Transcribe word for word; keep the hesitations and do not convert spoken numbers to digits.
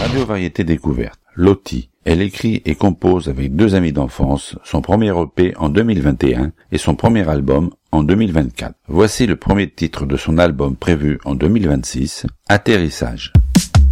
Radio Variété Découverte. Lottie. Elle écrit et compose avec deux amis d'enfance son premier E P en deux mille vingt et un et son premier album en deux mille vingt-quatre. Voici le premier titre de son album prévu en deux mille vingt-six, Atterrissage.